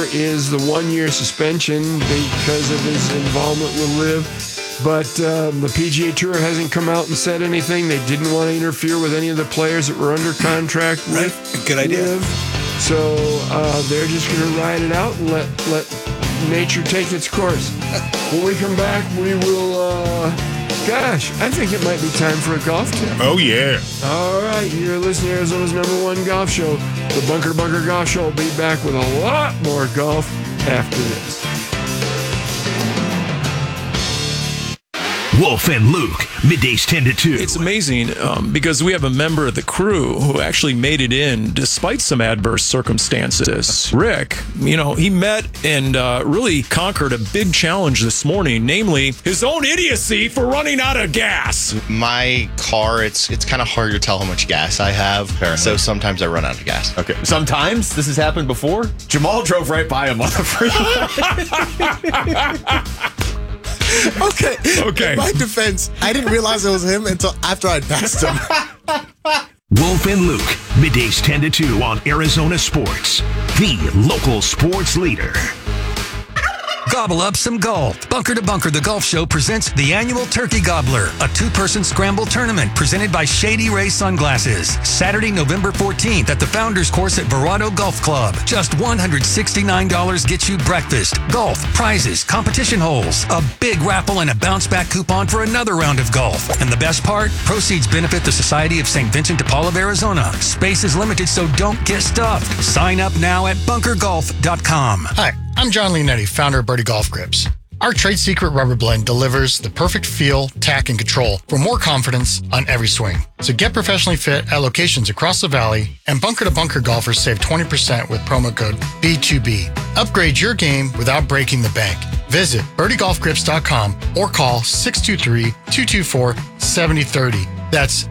is the 1-year suspension because of his involvement with LIV. But the PGA Tour hasn't come out and said anything. They didn't want to interfere with any of the players that were under contract with Good idea. LIV. So they're just going to ride it out and let nature take its course. When we come back, we will... Gosh, I think it might be time for a golf tip. Oh, yeah. All right, you're listening to Arizona's #1 golf show. The Bunker to Bunker Golf Show will be back with a lot more golf after this. Wolf and Luke, middays 10 to 2. It's amazing because we have a member of the crew who actually made it in despite some adverse circumstances. Rick, he met and really conquered a big challenge this morning, namely his own idiocy for running out of gas. My car, it's kind of hard to tell how much gas I have, so sometimes I run out of gas. Okay. Sometimes this has happened before. Jamal drove right by him on the freeway. Okay. In my defense, I didn't realize it was him until after I'd passed him. Wolf and Luke, middays 10 to 2 on Arizona Sports, the local sports leader. Gobble up some golf. Bunker to Bunker, the golf show, presents the annual Turkey Gobbler, a 2-person scramble tournament presented by Shady Ray Sunglasses. Saturday, November 14th at the Founders Course at Verado Golf Club. Just $169 gets you breakfast, golf, prizes, competition holes, a big raffle, and a bounce-back coupon for another round of golf. And the best part? Proceeds benefit the Society of St. Vincent de Paul of Arizona. Space is limited, so don't get stuffed. Sign up now at bunkergolf.com. Hi, I'm John Leonetti, founder of Birdie Golf Grips. Our trade secret rubber blend delivers the perfect feel, tack, and control for more confidence on every swing. So get professionally fit at locations across the valley, and Bunker to Bunker golfers save 20% with promo code B2B. Upgrade your game without breaking the bank. Visit birdiegolfgrips.com or call 623-224-7030. That's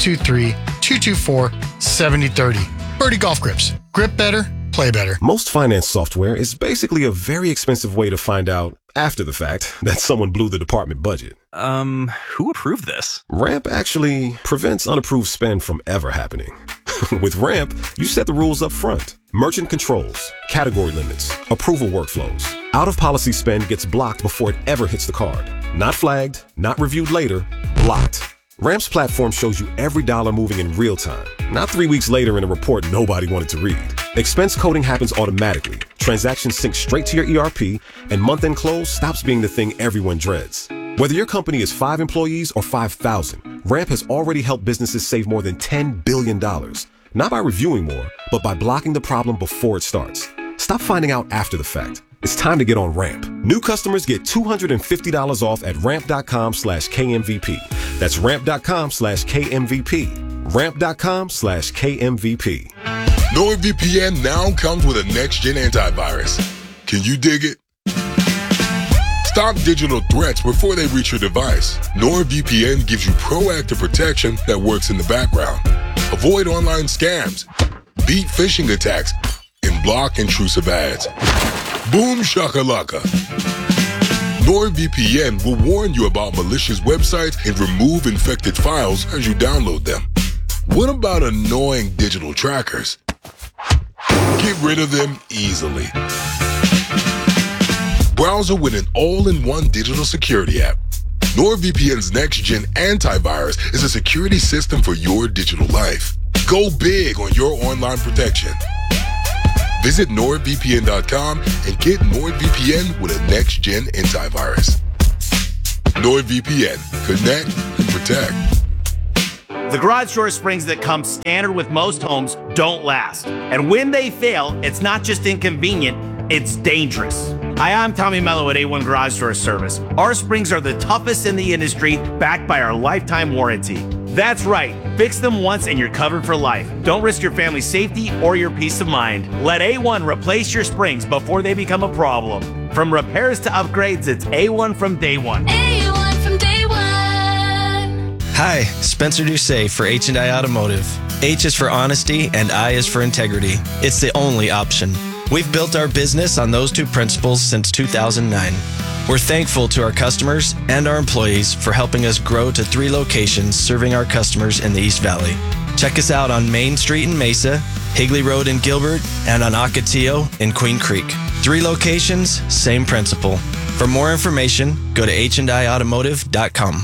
623-224-7030. Birdie Golf Grips. Grip better, play better. Most finance software is basically a very expensive way to find out, after the fact, that someone blew the department budget. Who approved this? Ramp actually prevents unapproved spend from ever happening. With Ramp, you set the rules up front. Merchant controls, category limits, approval workflows. Out-of-policy spend gets blocked before it ever hits the card. Not flagged, not reviewed later, blocked. Ramp's platform shows you every dollar moving in real time, not 3 weeks later in a report nobody wanted to read. Expense coding happens automatically, transactions sync straight to your ERP, and month-end close stops being the thing everyone dreads. Whether your company is 5 employees or 5,000, Ramp has already helped businesses save more than $10 billion. Not by reviewing more, but by blocking the problem before it starts. Stop finding out after the fact. It's time to get on Ramp. New customers get $250 off at ramp.com/KMVP. That's ramp.com/KMVP. Ramp.com/KMVP. NordVPN now comes with a next-gen antivirus. Can you dig it? Stop digital threats before they reach your device. NordVPN gives you proactive protection that works in the background. Avoid online scams, beat phishing attacks, and block intrusive ads. Boom shakalaka. NordVPN will warn you about malicious websites and remove infected files as you download them. What about annoying digital trackers? Get rid of them easily. Browser with an all-in-one digital security app. NordVPN's next-gen antivirus is a security system for your digital life. Go big on your online protection. Visit NordVPN.com and get NordVPN with a next-gen antivirus. NordVPN. Connect and protect. The garage door springs that come standard with most homes don't last. And when they fail, it's not just inconvenient, it's dangerous. Hi, I'm Tommy Mello at A1 Garage Door Service. Our springs are the toughest in the industry, backed by our lifetime warranty. That's right. Fix them once and you're covered for life. Don't risk your family's safety or your peace of mind. Let A1 replace your springs before they become a problem. From repairs to upgrades, it's A1 from day one. A1 from day one. Hi, Spencer Doucet for H&I Automotive. H is for honesty and I is for integrity. It's the only option. We've built our business on those two principles since 2009. We're thankful to our customers and our employees for helping us grow to 3 locations serving our customers in the East Valley. Check us out on Main Street in Mesa, Higley Road in Gilbert, and on Ocotillo in Queen Creek. 3 locations, same principle. For more information, go to HandIAutomotive.com.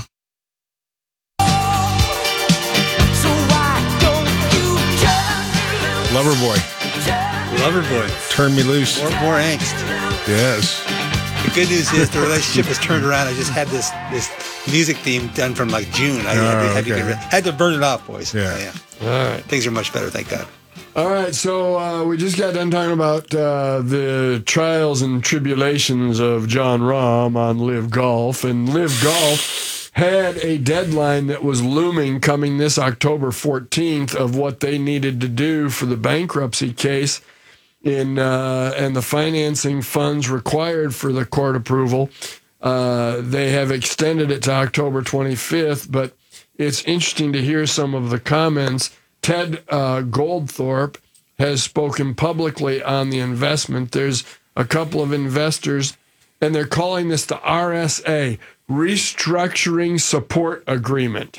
Loverboy. Turn me loose. More angst. Yes. The good news is the relationship has turned around. I just had this music theme done from like June. I had to burn it off, boys. Yeah. All right. Things are much better, thank God. All right, so we just got done talking about the trials and tribulations of Jon Rahm on Live Golf, and Live Golf had a deadline that was looming coming this October 14th of what they needed to do for the bankruptcy case and the financing funds required for the court approval. They have extended it to October 25th, but it's interesting to hear some of the comments. Ted Goldthorpe has spoken publicly on the investment. There's a couple of investors, and they're calling this the RSA, Restructuring Support Agreement.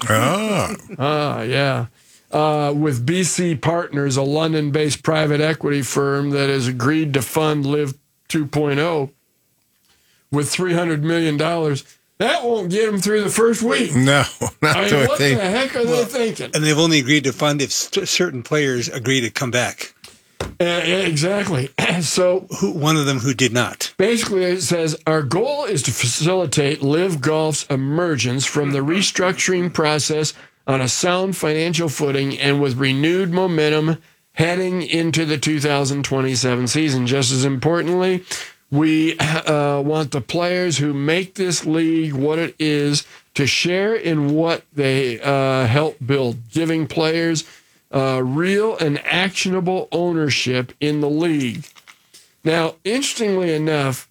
Yeah. With BC Partners, a London-based private equity firm that has agreed to fund Live 2.0 with $300 million. That won't get them through the first week. No, not what the heck are they thinking? And they've only agreed to fund if certain players agree to come back. Exactly. So, one of them who did not. Basically, it says, our goal is to facilitate Live Golf's emergence from the restructuring process on a sound financial footing and with renewed momentum heading into the 2027 season. Just as importantly, we want the players who make this league what it is to share in what they help build, giving players real and actionable ownership in the league. Now, interestingly enough,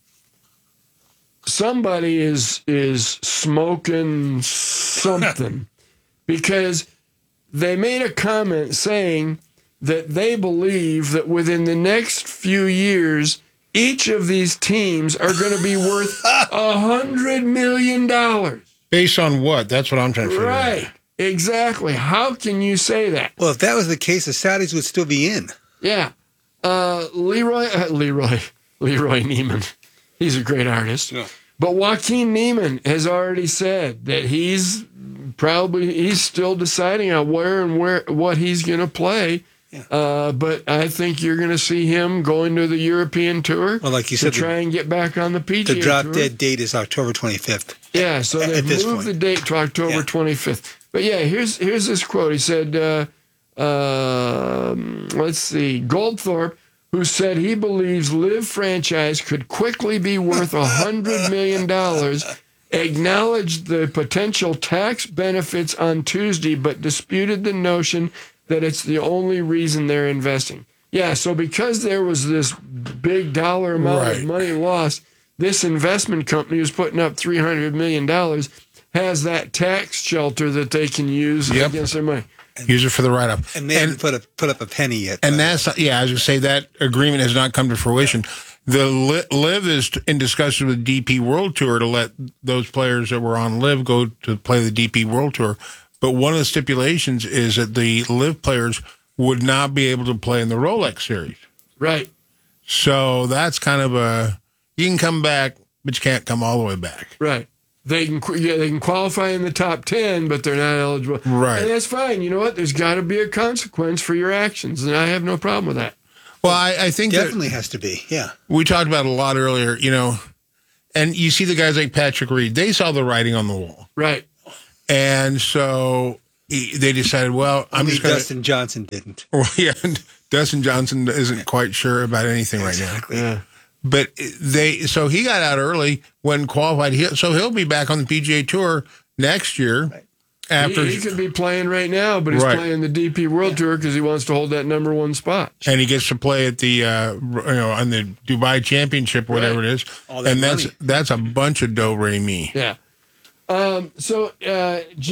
somebody is smoking something because they made a comment saying that they believe that within the next few years, each of these teams are going to be worth $100 million. Based on what? That's what I'm trying to figure out. Right. Exactly. How can you say that? Well, if that was the case, the Saudis would still be in. Yeah. Leroy Neiman. He's a great artist. Yeah. But Joaquin Neiman has already said that he's still deciding on what he's going to play. Yeah. But I think you're going to see him going to the European Tour. Well, like you said, try and get back on the PGA Tour. The drop-dead date is October 25th. Yeah, so they've moved the date to October 25th. But yeah, here's this quote. He said, let's see, Goldthorpe, who said he believes Live franchise could quickly be worth $100 million, acknowledged the potential tax benefits on Tuesday, but disputed the notion that it's the only reason they're investing. Yeah, so because there was this big dollar amount of money lost, this investment company who's putting up $300 million has that tax shelter that they can use against their money. Use it for the write-up. And they haven't put up a penny yet. And that's, I was going to say, that agreement has not come to fruition. The Live is in discussion with DP World Tour to let those players that were on Live go to play the DP World Tour. But one of the stipulations is that the Live players would not be able to play in the Rolex Series. Right. So that's kind of you can come back, but you can't come all the way back. Right. They can qualify in the top 10, but they're not eligible. Right. And that's fine. You know what? There's got to be a consequence for your actions, and I have no problem with that. Well, I think definitely has to be, yeah. We talked about it a lot earlier, and you see the guys like Patrick Reed. They saw the writing on the wall. Right. And so they decided, well, Dustin Johnson didn't. Well, yeah, Dustin Johnson isn't quite sure about anything right now. Yeah. But so he got out early when qualified. So he'll be back on the PGA Tour next year. Right. After he could be playing right now, but he's playing the DP World Tour because he wants to hold that number one spot. And he gets to play at the on the Dubai Championship, whatever it is. And that's a bunch of do re mi. Yeah.